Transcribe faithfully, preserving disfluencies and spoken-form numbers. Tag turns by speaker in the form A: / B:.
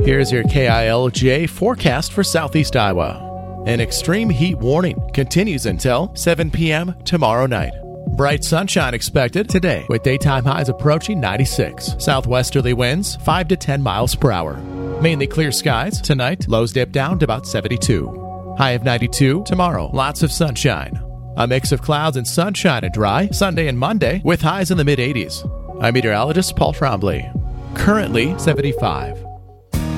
A: Here's your K I L J forecast for Southeast Iowa. An extreme heat warning continues until seven p.m. tomorrow night. Bright sunshine expected today with daytime highs approaching ninety-six. Southwesterly winds five to ten miles per hour. Mainly clear skies tonight. Lows dip down to about seventy-two. High of ninety-two tomorrow. Lots of sunshine. A mix of clouds and sunshine and dry Sunday and Monday with highs in the mid eighties. I'm meteorologist Paul Trombley. Currently seventy-five.